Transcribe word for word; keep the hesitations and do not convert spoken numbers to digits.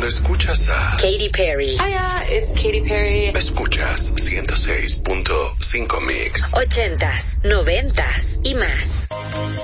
Cuando escuchas a Katy Perry. Hiya, it's Katy Perry. Escuchas ciento seis punto cinco Mix. Ochentas, noventas y más.